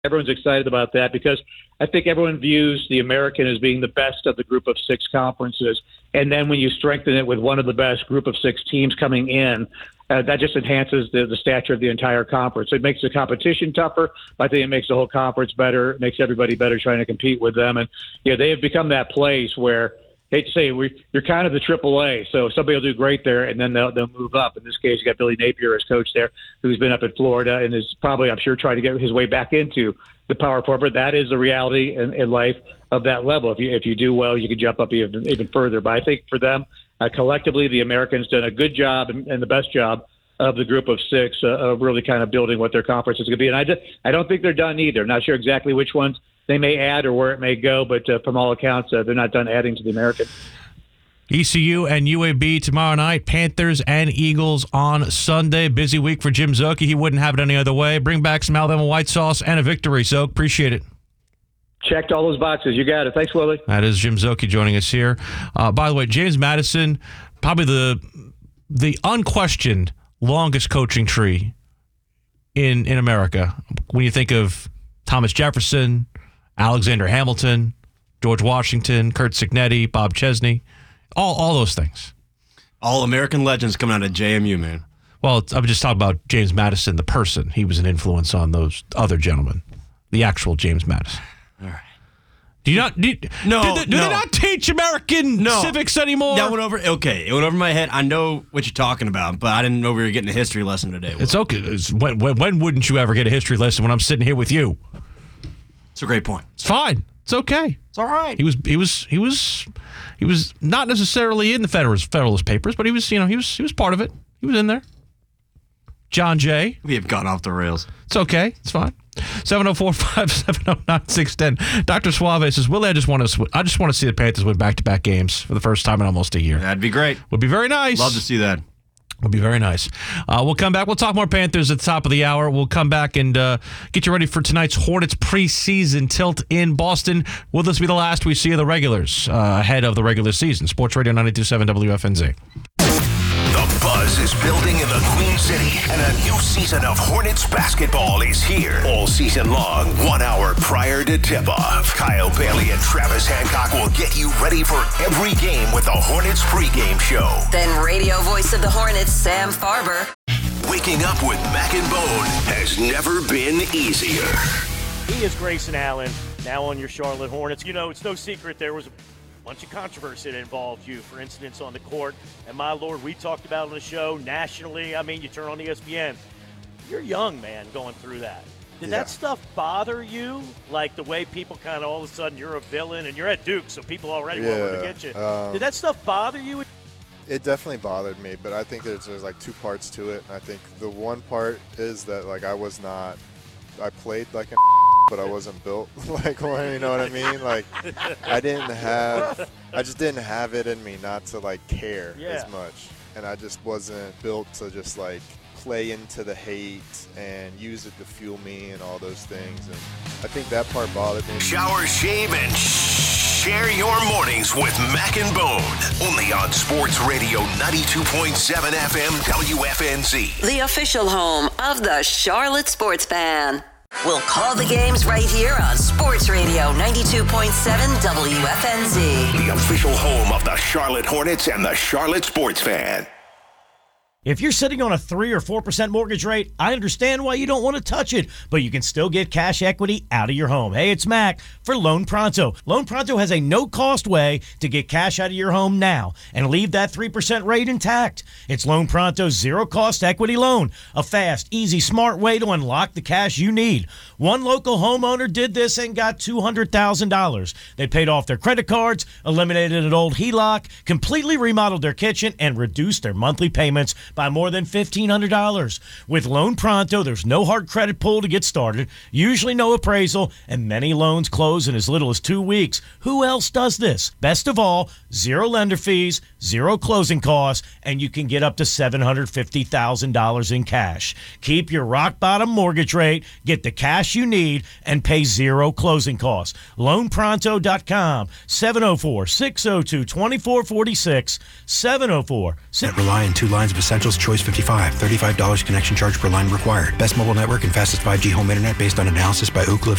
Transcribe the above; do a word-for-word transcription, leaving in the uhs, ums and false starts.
Everyone's excited about that because I think everyone views the American as being the best of the group of six conferences. And then when you strengthen it with one of the best group of six teams coming in, uh, that just enhances the, the stature of the entire conference. It makes the competition tougher. I think it makes the whole conference better. It makes everybody better trying to compete with them. And, you know, they have become that place where, hate to say, we, you're kind of the triple A. So somebody will do great there, and then they'll, they'll move up. In this case, you got Billy Napier as coach there, who's been up at Florida and is probably, I'm sure, trying to get his way back into the Power Four. But that is the reality in, in life of that level. If you if you do well, you can jump up even, even further. But I think for them, uh, collectively, the Americans done a good job and, and the best job of the group of six uh, of really kind of building what their conference is going to be. And I, just, I don't think they're done either. I'm not sure exactly which ones they may add or where it may go, but uh, from all accounts, uh, they're not done adding to the American. E C U and U A B tomorrow night, Panthers and Eagles on Sunday. Busy week for Jim Szoke. He wouldn't have it any other way. Bring back some Alabama white sauce and a victory, Szoke. Appreciate it. Checked all those boxes. You got it. Thanks, Willie. That is Jim Szoke joining us here. Uh, by the way, James Madison, probably the the unquestioned longest coaching tree in, in America. When you think of Thomas Jefferson, Alexander Hamilton, George Washington, Kurt Signetti, Bob Chesney, all all those things. All American legends coming out of J M U, man. Well, I'm just talking about James Madison, the person. He was an influence on those other gentlemen, the actual James Madison. All right. Do you not? Do, you, no, do, they, do no. they not teach American no. civics anymore? That went over. Okay, it went over my head. I know what you're talking about, but I didn't know we were getting a history lesson today. Will. It's okay. It's, when, when, when wouldn't you ever get a history lesson when I'm sitting here with you? It's a great point. It's fine. It's okay. It's all right. He was. He was. He was. He was not necessarily in the Federalist, Federalist Papers, but he was. You know, he was. He was part of it. He was in there. John Jay. We have gone off the rails. It's okay. It's fine. seven oh four, five seven oh, nine six one oh. Doctor Suave says, Willie, I just want to I just want to see the Panthers win back-to-back games for the first time in almost a year. That'd be great. Would be very nice. Love to see that. Would be very nice. Uh, we'll come back. We'll talk more Panthers at the top of the hour. We'll come back and uh, get you ready for tonight's Hornets preseason tilt in Boston. Will this be the last we see of the regulars uh, ahead of the regular season? Sports Radio ninety-two point seven W F N Z. The buzz is building in the Queen City, and a new season of Hornets basketball is here. All season long, one hour prior to tip-off. Kyle Bailey and Travis Hancock will get you ready for every game with the Hornets pregame show. Then radio voice of the Hornets, Sam Farber. Waking up with Mac and Bone has never been easier. He is Grayson Allen, now on your Charlotte Hornets. You know, it's no secret there was a bunch of controversy that involved you, for incidents on the court. And my Lord, we talked about on the show nationally. I mean, you turn on E S P N. You're young, man, going through that. Did yeah. that stuff bother you? Like the way people kind of all of a sudden you're a villain and you're at Duke, so people already yeah, want to get you. Um, Did that stuff bother you? It definitely bothered me, but I think there's, there's like two parts to it. I think the one part is that like I was not, I played like a but I wasn't built like one, you know what I mean? Like, I didn't have, I just didn't have it in me not to, like, care yeah. as much. And I just wasn't built to just, like, play into the hate and use it to fuel me and all those things. And I think that part bothered me. Shower, shave, and share your mornings with Mac and Bone. Only on Sports Radio ninety-two point seven F M W F N Z. The official home of the Charlotte Sports Fan. We'll call the games right here on Sports Radio ninety-two point seven W F N Z. The official home of the Charlotte Hornets and the Charlotte Sports Fan. If you're sitting on a three or four percent mortgage rate, I understand why you don't want to touch it, but you can still get cash equity out of your home. Hey, it's Mac for Loan Pronto. Loan Pronto has a no-cost way to get cash out of your home now and leave that three percent rate intact. It's Loan Pronto's zero-cost equity loan, a fast, easy, smart way to unlock the cash you need. One local homeowner did this and got two hundred thousand dollars. They paid off their credit cards, eliminated an old H E L O C, completely remodeled their kitchen, and reduced their monthly payments by more than fifteen hundred dollars. With Loan Pronto, there's no hard credit pull to get started, usually no appraisal, and many loans close in as little as two weeks. Who else does this? Best of all, zero lender fees, zero closing costs, and you can get up to seven hundred fifty thousand dollars in cash. Keep your rock-bottom mortgage rate, get the cash you need, and pay zero closing costs. loan pronto dot com, seven oh four, six oh two, two four four six, seven oh four. Rely on two lines of essential Essentials Choice fifty-five, thirty-five dollars connection charge per line required. Best mobile network and fastest five G home internet based on analysis by Ookla